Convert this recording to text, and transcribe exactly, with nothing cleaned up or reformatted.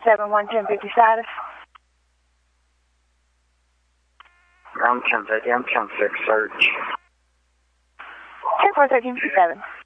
seven one ten fifty status. I'm ten fifty, I'm ten six search. ten four thirteen fifty-seven.